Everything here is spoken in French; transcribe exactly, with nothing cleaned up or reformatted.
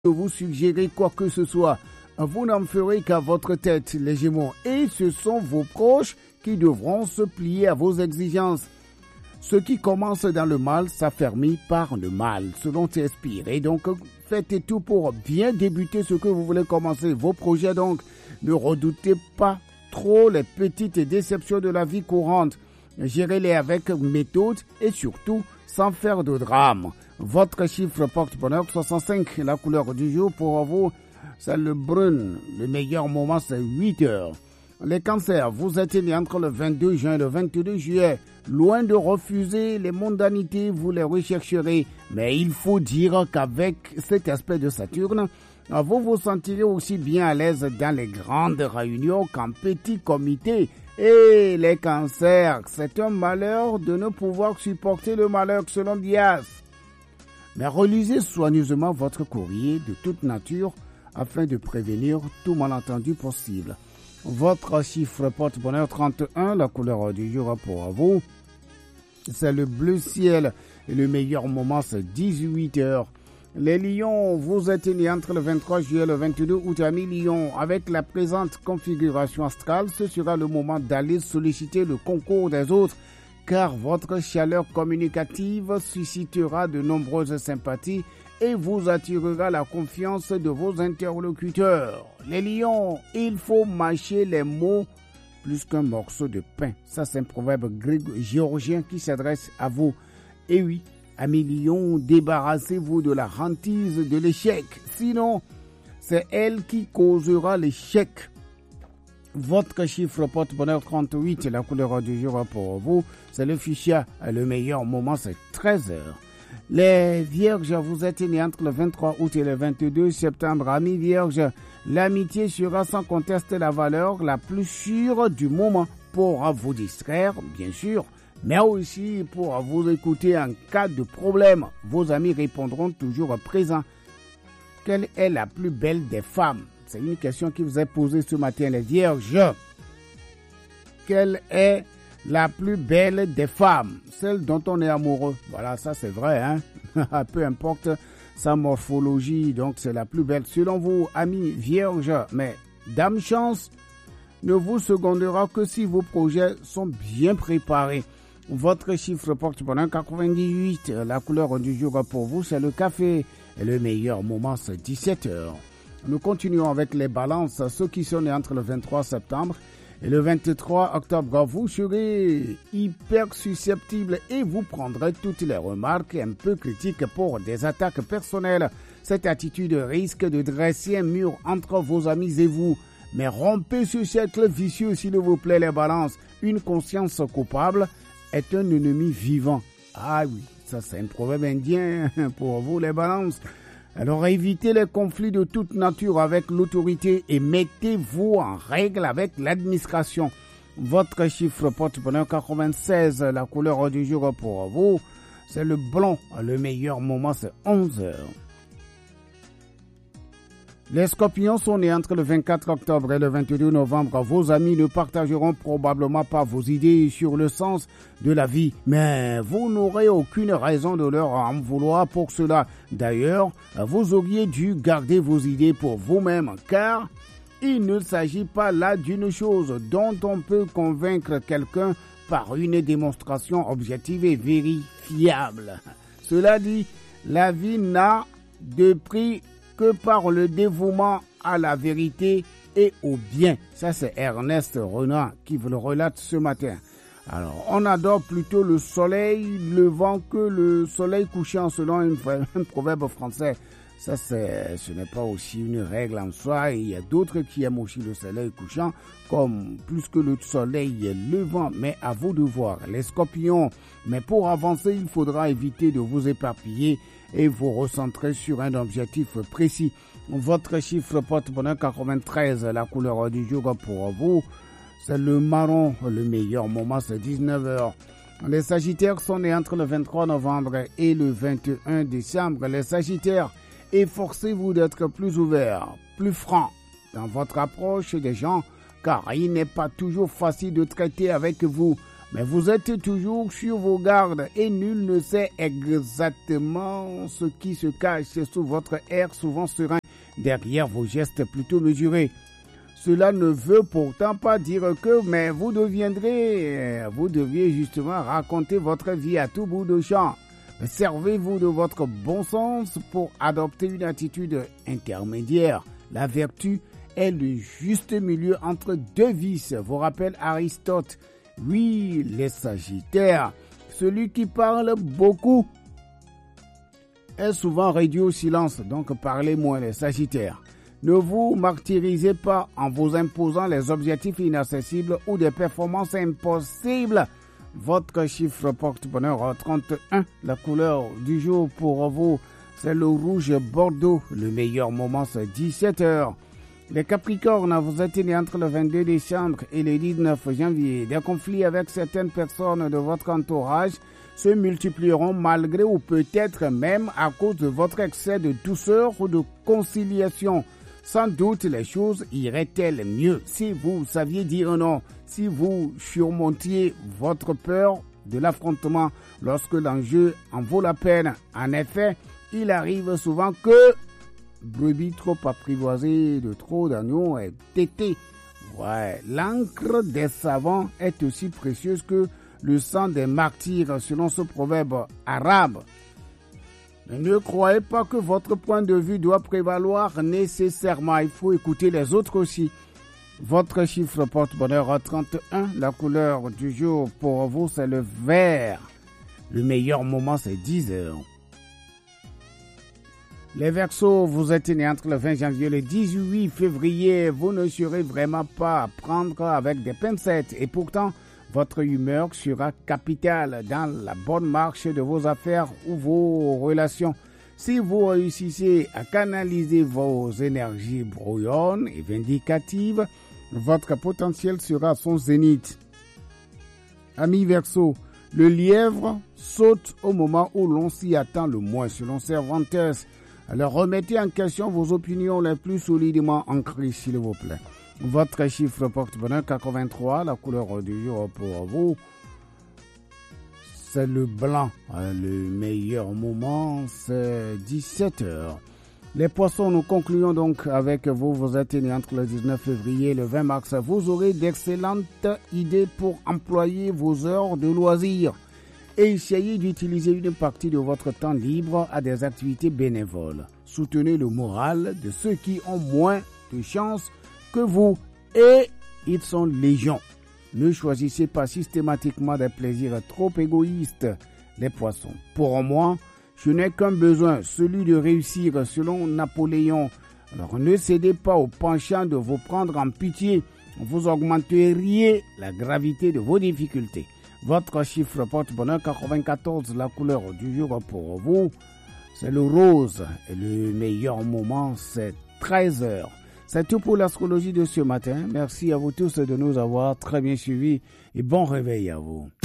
de vous suggérer quoi que ce soit. Vous n'en ferez qu'à votre tête, les Gémeaux, et ce sont vos proches qui devront se plier à vos exigences. Ce qui commence dans le mal s'affermit par le mal, selon Shakespeare. Et donc, faites tout pour bien débuter ce que vous voulez commencer. Vos projets, donc, ne redoutez pas trop les petites déceptions de la vie courante. Gérez-les avec méthode et surtout sans faire de drame. Votre chiffre porte-bonheur soixante-cinq, la couleur du jour pour vous, c'est le brun. Le meilleur moment, c'est huit heures. Les cancers, vous êtes nés entre le vingt-deux juin et le vingt-deux juillet. Loin de refuser les mondanités, vous les rechercherez. Mais il faut dire qu'avec cet aspect de Saturne, vous vous sentirez aussi bien à l'aise dans les grandes réunions qu'en petit comité. Et les cancers, c'est un malheur de ne pouvoir supporter le malheur selon Dias. Mais relisez soigneusement votre courrier de toute nature afin de prévenir tout malentendu possible. Votre chiffre porte-bonheur trente et un, la couleur du jour pour vous, c'est le bleu ciel et le meilleur moment c'est dix-huit heures. Les lions, vous êtes nés entre le vingt-trois juillet et le vingt-deux août à mi-lion. Avec la présente configuration astrale, ce sera le moment d'aller solliciter le concours des autres car votre chaleur communicative suscitera de nombreuses sympathies et vous attirera la confiance de vos interlocuteurs. Les lions, il faut mâcher les mots plus qu'un morceau de pain. Ça, c'est un proverbe grec géorgien qui s'adresse à vous. Et oui, amis lions, débarrassez-vous de la hantise de l'échec. Sinon, c'est elle qui causera l'échec. Votre chiffre porte-bonheur trente-huit, la couleur du jour pour vous, c'est le fuchsia. Le meilleur moment, c'est treize heures. Les vierges, vous êtes nés entre le vingt-trois août et le vingt-deux septembre. Amis vierges, l'amitié sera sans conteste la valeur la plus sûre du moment pour vous distraire, bien sûr, mais aussi pour vous écouter en cas de problème. Vos amis répondront toujours présents. Quelle est la plus belle des femmes? C'est une question qui vous est posée ce matin, les vierges. Quelle est la plus belle des femmes? Celle dont on est amoureux. Voilà, ça c'est vrai, hein. Peu importe sa morphologie, donc c'est la plus belle. Selon vous, amis vierges, mais dame chance ne vous secondera que si vos projets sont bien préparés. Votre chiffre porte-bonheur quatre-vingt-dix-huit. La couleur du jour pour vous, c'est le café. Et le meilleur moment, c'est dix-sept heures. Nous continuons avec les balances. Ceux qui sont nés entre le vingt-trois septembre et le vingt-trois octobre, vous serez hyper susceptible et vous prendrez toutes les remarques un peu critiques pour des attaques personnelles. Cette attitude risque de dresser un mur entre vos amis et vous. Mais rompez ce cercle vicieux, s'il vous plaît, les balances. Une conscience coupable est un ennemi vivant. Ah oui, ça c'est un proverbe indien pour vous, les balances. Alors évitez les conflits de toute nature avec l'autorité et mettez-vous en règle avec l'administration. Votre chiffre porte-bonheur quatre-vingt-seize, la couleur du jour pour vous, c'est le blanc. Le meilleur moment, c'est onze heures. Les scorpions sont nés entre le vingt-quatre octobre et le vingt-deux novembre. Vos amis ne partageront probablement pas vos idées sur le sens de la vie, mais vous n'aurez aucune raison de leur en vouloir pour cela. D'ailleurs, vous auriez dû garder vos idées pour vous-même, car il ne s'agit pas là d'une chose dont on peut convaincre quelqu'un par une démonstration objective et vérifiable. Cela dit, la vie n'a de prix que par le dévouement à la vérité et au bien. Ça, c'est Ernest Renan qui vous le relate ce matin. Alors, on adore plutôt le soleil levant que le soleil couchant, selon un, un proverbe français. Ça, c'est, ce n'est pas aussi une règle en soi. Il y a d'autres qui aiment aussi le soleil couchant, comme plus que le soleil levant. Mais à vous de voir, les scorpions. Mais pour avancer, il faudra éviter de vous éparpiller et vous recentrer sur un objectif précis. Votre chiffre porte-bonheur quatre-vingt-treize, la couleur du jour pour vous, c'est le marron. Le meilleur moment, c'est dix-neuf heures. Les Sagittaires sont nés entre le vingt-trois novembre et le vingt et un décembre. Les Sagittaires, efforcez-vous d'être plus ouverts, plus francs dans votre approche des gens, car il n'est pas toujours facile de traiter avec vous. Mais vous êtes toujours sur vos gardes et nul ne sait exactement ce qui se cache sous votre air souvent serein, derrière vos gestes plutôt mesurés. Cela ne veut pourtant pas dire que, mais vous deviendrez, vous deviez justement raconter votre vie à tout bout de champ. Servez-vous de votre bon sens pour adopter une attitude intermédiaire. La vertu est le juste milieu entre deux vices, vous rappelle Aristote. Oui, les Sagittaires, celui qui parle beaucoup est souvent réduit au silence, donc parlez moins les Sagittaires. Ne vous martyrisez pas en vous imposant les objectifs inaccessibles ou des performances impossibles. Votre chiffre porte-bonheur trente et un, la couleur du jour pour vous, c'est le rouge bordeaux. Le meilleur moment, c'est dix-sept heures. Les Capricornes, vous êtes nés entre le vingt-deux décembre et le dix-neuf janvier. Des conflits avec certaines personnes de votre entourage se multiplieront malgré ou peut-être même à cause de votre excès de douceur ou de conciliation. Sans doute, les choses iraient-elles mieux si vous saviez dire non, si vous surmontiez votre peur de l'affrontement lorsque l'enjeu en vaut la peine. En effet, il arrive souvent que brebis trop apprivoisée de trop d'agneaux est tétée. Ouais, l'encre des savants est aussi précieuse que le sang des martyrs, selon ce proverbe arabe. Ne croyez pas que votre point de vue doit prévaloir nécessairement. Il faut écouter les autres aussi. Votre chiffre porte-bonheur trente et un. La couleur du jour pour vous, c'est le vert. Le meilleur moment, c'est dix heures. Les Verseaux, vous êtes nés entre le vingt janvier et le dix-huit février. Vous ne serez vraiment pas à prendre avec des pincettes. Et pourtant, votre humeur sera capitale dans la bonne marche de vos affaires ou vos relations. Si vous réussissez à canaliser vos énergies brouillonnes et vindicatives, votre potentiel sera à son zénith. Amis Verseaux, le lièvre saute au moment où l'on s'y attend le moins, selon Cervantes. Alors remettez en question vos opinions les plus solidement ancrées, s'il vous plaît. Votre chiffre porte-bonheur quatre-vingt-trois, la couleur du jour pour vous, c'est le blanc. Le meilleur moment, c'est dix-sept heures. Les poissons, nous concluons donc avec vous. Vous êtes nés entre le dix-neuf février et le vingt mars. Vous aurez d'excellentes idées pour employer vos heures de loisirs. Et essayez d'utiliser une partie de votre temps libre à des activités bénévoles. Soutenez le moral de ceux qui ont moins de chance que vous, et ils sont légion. Ne choisissez pas systématiquement des plaisirs trop égoïstes, les poissons. Pour moi, je n'ai qu'un besoin, celui de réussir selon Napoléon. Alors ne cédez pas au penchant de vous prendre en pitié, vous augmenteriez la gravité de vos difficultés. Votre chiffre porte-bonheur quatre-vingt-quatorze, la couleur du jour pour vous, c'est le rose. Et le meilleur moment, c'est treize heures. C'est tout pour l'astrologie de ce matin. Merci à vous tous de nous avoir très bien suivis et bon réveil à vous.